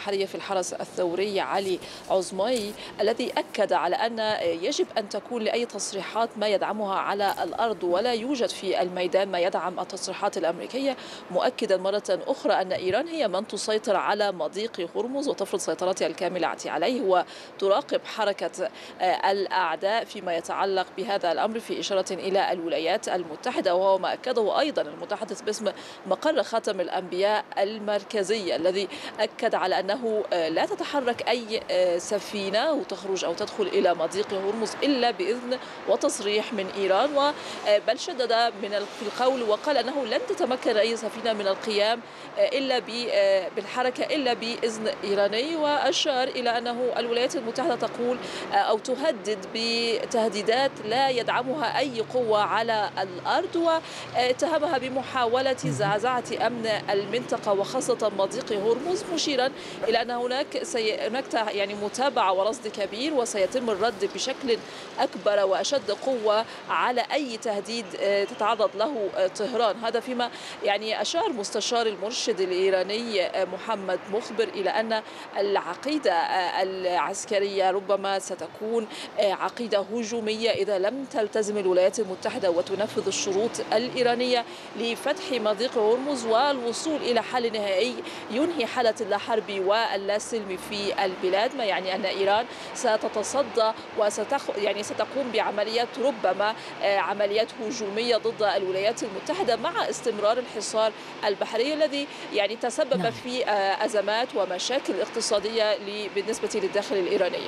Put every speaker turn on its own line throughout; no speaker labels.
البحرية في الحرس الثوري علي عظمي، الذي أكد على أن يجب أن تكون لأي تصريحات ما يدعمها على الأرض، ولا يوجد في الميدان ما يدعم التصريحات الأمريكية، مؤكدا مرة أخرى أن إيران هي من تسيطر على مضيق هرمز وتفرض سيطرتها الكاملة عليه، وتراقب حركة الأعداء فيما يتعلق بهذا الأمر، في إشارة إلى الولايات المتحدة. وهو ما أكده أيضا المتحدث باسم مقر خاتم الأنبياء المركزي، الذي أكد على أنه لا تتحرك أي سفينة وتخرج أو تدخل إلى مضيق هرمز إلا بإذن وتصريح من إيران، بل شدد في القول وقال أنه لن تتمكن أي سفينة من القيام إلا بالحركة إلا بإذن إيراني. وأشار إلى أنه الولايات المتحدة تقول أو تهدد بتهديدات لا يدعمها أي قوة على الأرض، واتهمها بمحاولة زعزعة أمن المنطقة وخاصة مضيق هرمز، مشيرا إلى أن هناك يعني متابعة ورصد كبير، وسيتم الرد بشكل أكبر وأشد قوة على أي تهديد تتعرض له طهران. هذا فيما يعني أشار مستشار المرشد الإيراني محمد مخبر إلى أن العقيدة العسكرية ربما ستكون عقيدة هجومية إذا لم تلتزم الولايات المتحدة وتنفذ الشروط الإيرانية لفتح مضيق هرمز والوصول إلى حل نهائي ينهي حالة الحرب واللا سلم في البلاد، ما يعني أن إيران ستتصدى يعني ستقوم بعمليات ربما عمليات هجومية ضد الولايات المتحدة مع استمرار الحصار البحري الذي يعني تسبب في أزمات ومشاكل اقتصادية بالنسبة للداخل الإيراني.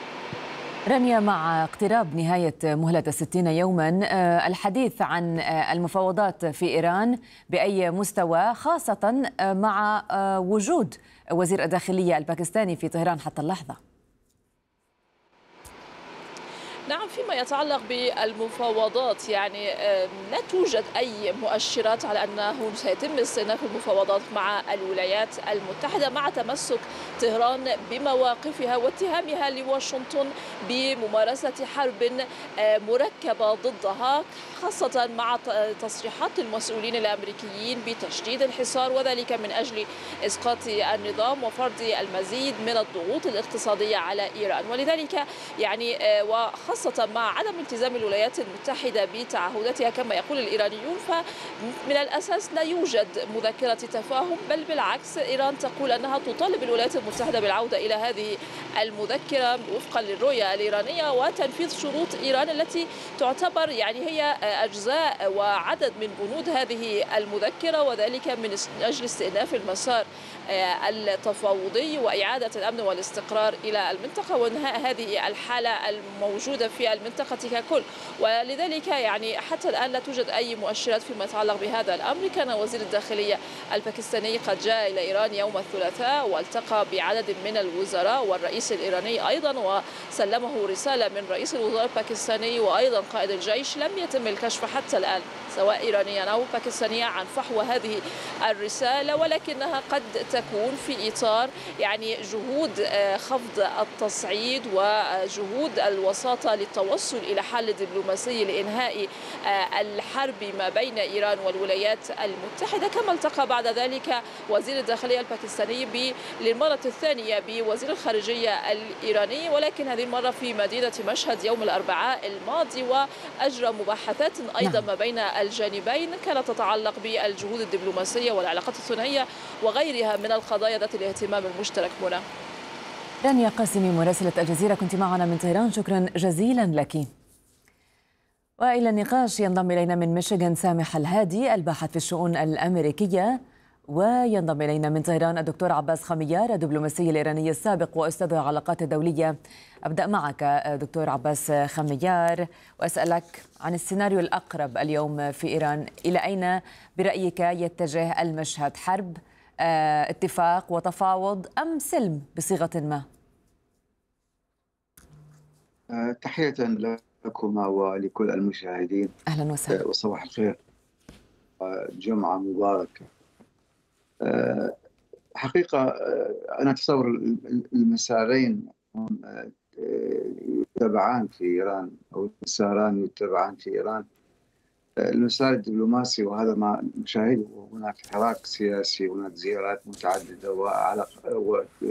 رانيا، مع اقتراب نهاية مهلة 60 يوما، الحديث عن المفاوضات في إيران بأي مستوى، خاصة مع وجود وزير الداخلية الباكستاني في طهران حتى اللحظة؟
نعم، فيما يتعلق بالمفاوضات يعني لا توجد أي مؤشرات على أنه سيتم استئناف المفاوضات مع الولايات المتحدة، مع تمسك طهران بمواقفها واتهامها لواشنطن بممارسة حرب مركبة ضدها، خاصة مع تصريحات المسؤولين الأمريكيين بتشديد الحصار، وذلك من أجل إسقاط النظام وفرض المزيد من الضغوط الاقتصادية على إيران. ولذلك يعني وخاصة مع عدم التزام الولايات المتحدة بتعهداتها كما يقول الإيرانيون، فمن الأساس لا يوجد مذكرة تفاهم، بل بالعكس إيران تقول أنها تطالب الولايات المتحدة بالعودة إلى هذه المذكرة وفقا للرؤية الإيرانية وتنفيذ شروط إيران التي تعتبر يعني هي أجزاء وعدد من بنود هذه المذكرة، وذلك من أجل استئناف المسار التفاوضي وإعادة الأمن والاستقرار إلى المنطقة وإنهاء هذه الحالة الموجودة في المنطقة ككل. ولذلك يعني حتى الآن لا توجد أي مؤشرات فيما يتعلق بهذا الأمر. كان وزير الداخلية الباكستاني قد جاء إلى إيران يوم الثلاثاء والتقى بعدد من الوزراء والرئيس الإيراني أيضا، وسلمه رسالة من رئيس الوزراء الباكستاني وأيضا قائد الجيش. لم يتم الكشف حتى الآن سواء إيرانيا أو باكستانيا عن فحوى هذه الرسالة، ولكنها قد تكون في إطار يعني جهود خفض التصعيد وجهود الوساطة للتوصل إلى حل دبلوماسي لإنهاء الحرب ما بين إيران والولايات المتحدة. كما التقى بعد ذلك وزير الداخلية الباكستاني للمرة الثانية بوزير الخارجية الإيراني، ولكن هذه المرة في مدينة مشهد يوم الأربعاء الماضي، وأجرى مباحثات أيضا ما بين الجانبين كانت تتعلق بالجهود الدبلوماسية والعلاقات الثنائية وغيرها من القضايا ذات الاهتمام المشترك. منى.
رانيا قاسمي مراسلة الجزيرة كنت معنا من طهران، شكرا جزيلا لك. وإلى النقاش ينضم إلينا من ميشيغان سامح الهادي الباحث في الشؤون الأمريكية، وينضم إلينا من طهران الدكتور عباس خميار الدبلوماسي الإيراني السابق وأستاذ العلاقات الدولية. أبدأ معك دكتور عباس خميار وأسألك عن السيناريو الأقرب اليوم في إيران. إلى أين برأيك يتجه المشهد؟ حرب، اتفاق وتفاوض، أم سلم بصيغة ما؟
تحية لكما ولكل المشاهدين.
أهلا وسهلا.
وصباح الخير، جمعة مباركة. حقيقة أنا أتصور المسارين يتبعان في إيران، أو المساران يتبعان في إيران. المسار الدبلوماسي، وهذا ما نشاهده، هناك حراك سياسي، هناك زيارات متعددة